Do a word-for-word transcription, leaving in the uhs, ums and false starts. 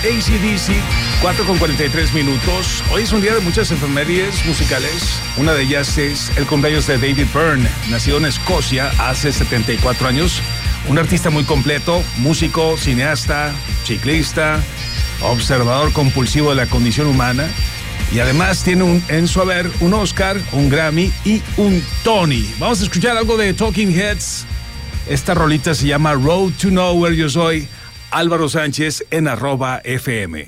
A C D C, cuatro con cuarenta y tres minutos. Hoy es un día de muchas efemérides musicales. Una de ellas es el cumpleaños de David Byrne, nacido en Escocia hace setenta y cuatro años. Un artista muy completo, músico, cineasta, ciclista, observador compulsivo de la condición humana. Y además tiene un, en su haber un Oscar, un Grammy y un Tony. Vamos a escuchar algo de Talking Heads. Esta rolita se llama Road to Nowhere. Yo soy Álvaro Sánchez en arroba F M.